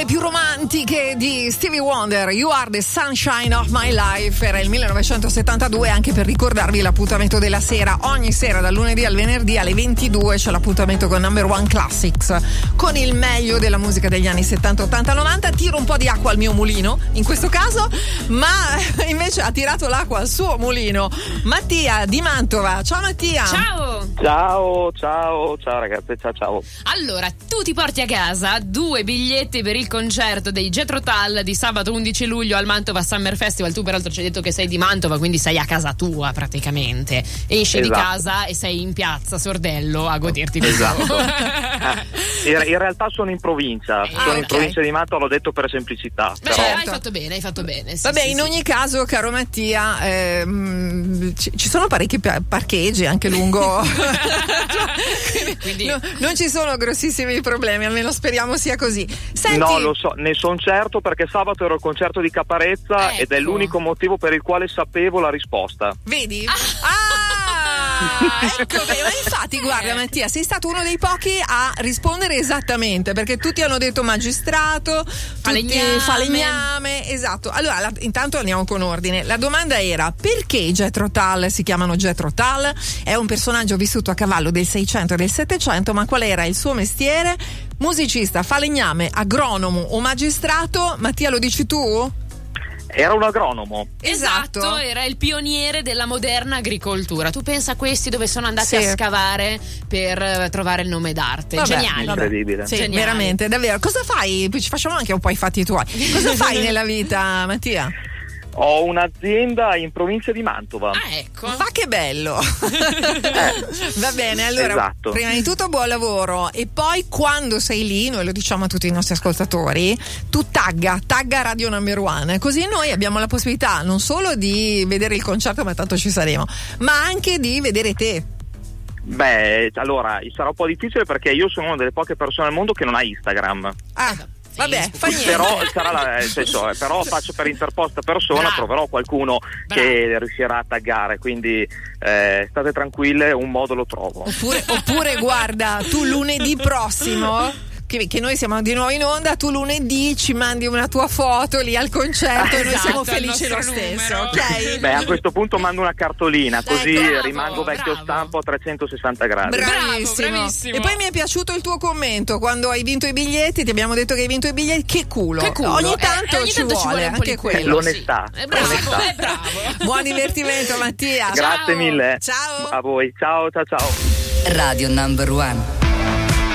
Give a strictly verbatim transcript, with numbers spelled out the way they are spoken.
delle più romantiche di Stevie Wonder, You Are the Sunshine of My Life. Era il millenovecentosettantadue, anche per ricordarvi l'appuntamento della sera. Ogni sera dal lunedì al venerdì alle ventidue c'è l'appuntamento con Number One Classics, con il meglio della musica degli anni settanta, ottanta, novanta. Tiro un po' di acqua al mio mulino in questo caso, ma invece ha tirato l'acqua al suo mulino Mattia di Mantova. Ciao Mattia. Ciao. Ciao, ciao, ciao ragazzi, ciao ciao. Allora, tu ti porti a casa due biglietti per il concerto dei Jethro Tull di sabato undici luglio al Mantova Summer Festival. Tu peraltro ci hai detto che sei di Mantova, quindi sei a casa tua praticamente. Esci Esatto. di casa e sei in piazza Sordello a goderti questo. Esatto. in, in realtà sono in provincia, Ah, sono ok. in provincia di Mantova, l'ho detto per semplicità. Beh, però... hai fatto bene, hai fatto bene. Sì, Vabbè, sì, in sì. ogni caso, caro Mattia, ehm, ci, ci sono parecchi pa- parcheggi anche lungo. Quindi- No, non ci sono grossissimi problemi, almeno speriamo sia così. Senti, No, lo so, ne sono certo perché sabato ero al concerto di Caparezza Ecco. ed è l'unico motivo per il quale sapevo la risposta. vedi? Ah, ecco, beh, ma infatti guarda Mattia, sei stato uno dei pochi a rispondere esattamente, perché tutti hanno detto magistrato, tutti Falegname. falegname, esatto. Allora, la- intanto andiamo con ordine. La domanda era: perché i Jethro Tull si chiamano Jethro Tull? È un personaggio vissuto a cavallo del Seicento e del Settecento, ma qual era il suo mestiere? Musicista, falegname, agronomo o magistrato? Mattia, lo dici tu? Era un agronomo. Esatto, era il pioniere della moderna agricoltura. Tu pensa a questi dove sono andati Sì. a scavare per eh, trovare il nome d'arte. Vabbè, Geniali. vabbè. Incredibile. Sì, Geniali. veramente, davvero. Cosa fai? Poi ci facciamo anche un po' i fatti tuoi. Cosa fai nella vita, Mattia? Ho un'azienda in provincia di Mantova. Ah, ecco. Ma che bello! Va bene, allora, Esatto. prima di tutto buon lavoro, e poi quando sei lì, noi lo diciamo a tutti i nostri ascoltatori, tu tagga, tagga Radio Number One, così noi abbiamo la possibilità non solo di vedere il concerto, ma tanto ci saremo, ma anche di vedere te. Beh, allora, sarà un po' difficile perché io sono una delle poche persone al mondo che non ha Instagram. Ah, vabbè, fa niente. Però sarà la, nel senso, eh, però faccio per interposta persona, Bravo. troverò qualcuno Bravo. che riuscirà a taggare, quindi eh, state tranquille, un modo lo trovo. Oppure, oppure guarda, tu lunedì prossimo, che, che noi siamo di nuovo in onda, tu lunedì ci mandi una tua foto lì al concerto e noi Esatto, siamo il felici lo nostro stesso, numero. ok? Beh, a questo punto mando una cartolina, così Ecco, bravo, rimango vecchio bravo. stampo a trecentosessanta gradi. Bravissimo. Bravo, bravissimo. E poi mi è piaciuto il tuo commento quando hai vinto i biglietti, ti abbiamo detto che hai vinto i biglietti, che culo, Che culo. ogni Eh, tanto, ogni ci, tanto ci vuole, vuole un po' di anche quello. quello. L'onestà. Sì. È bravo, l'onestà. è bravo. Buon divertimento Mattia. Grazie mille. Ciao. A voi. Ciao, ciao, ciao. Radio Number One.